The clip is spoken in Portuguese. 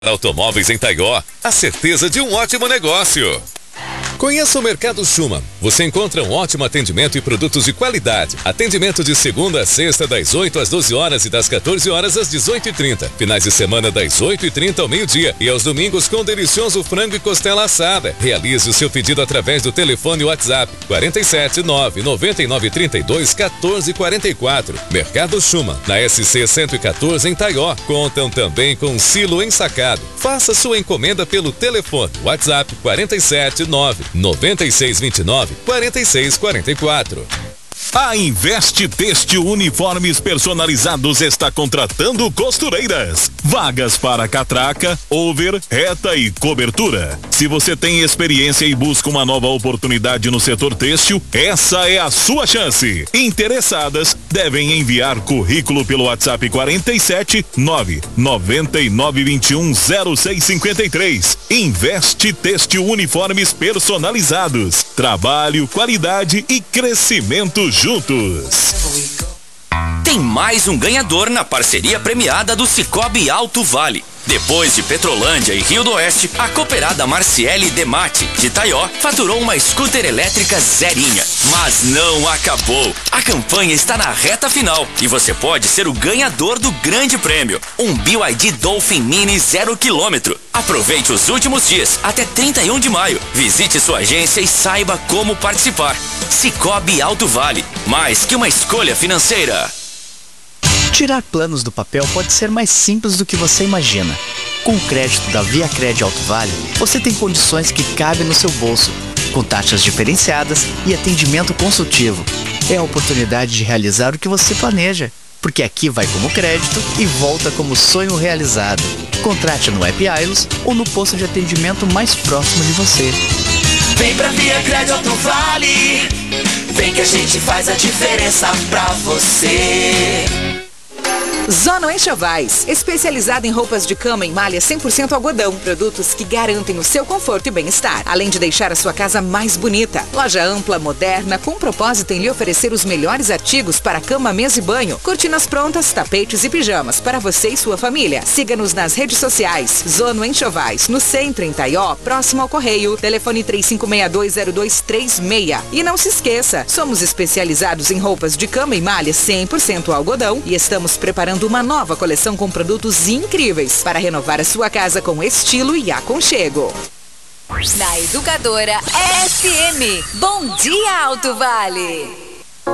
Automóveis em Taió, a certeza de um ótimo negócio. Conheça o Mercado Schumann. Você encontra um ótimo atendimento e produtos de qualidade. Atendimento de segunda a sexta, das 8 às 12 horas e das 14 horas às 18h30. Finais de semana, das 8h30 ao meio-dia. E aos domingos, com delicioso frango e costela assada. Realize o seu pedido através do telefone WhatsApp 479-9932-1444. Mercado Schumann, na SC 114 em Taió. Contam também com silo ensacado. Faça sua encomenda pelo telefone WhatsApp 479-9629-4644. A Investe Têxtil Uniformes Personalizados está contratando costureiras. Vagas para catraca, over, reta e cobertura. Se você tem experiência e busca uma nova oportunidade no setor têxtil, essa é a sua chance. Interessadas devem enviar currículo pelo WhatsApp 47 99921 0653. Investe Têxtil Uniformes Personalizados. Trabalho, qualidade e crescimento juntos. Tem mais um ganhador na parceria premiada do Cicobi Alto Vale. Depois de Petrolândia e Rio do Oeste, a cooperada Marciele Demate, de Taió, faturou uma scooter elétrica zerinha. Mas não acabou. A campanha está na reta final e você pode ser o ganhador do grande prêmio, um BYD Dolphin Mini 0 km. Aproveite os últimos dias, até 31 de maio. Visite sua agência e saiba como participar. Cicobi Alto Vale, mais que uma escolha financeira. Tirar planos do papel pode ser mais simples do que você imagina. Com o crédito da ViaCred Alto Vale, você tem condições que cabem no seu bolso, com taxas diferenciadas e atendimento consultivo. É a oportunidade de realizar o que você planeja, porque aqui vai como crédito e volta como sonho realizado. Contrate no App Ailos ou no posto de atendimento mais próximo de você. Vem pra ViaCred Alto Vale, vem que a gente faz a diferença pra você. Zona Enxovais, especializada em roupas de cama em malha 100% algodão. Produtos que garantem o seu conforto e bem-estar, além de deixar a sua casa mais bonita. Loja ampla, moderna, com propósito em lhe oferecer os melhores artigos para cama, mesa e banho. Cortinas prontas, tapetes e pijamas para você e sua família. Siga-nos nas redes sociais. Zona Enxovais, no centro em Taió, próximo ao Correio. Telefone 35620236. E não se esqueça, somos especializados em roupas de cama e malha 100% algodão e estamos preparando uma nova coleção com produtos incríveis para renovar a sua casa com estilo e aconchego. Na Educadora FM, Bom Dia Alto Vale.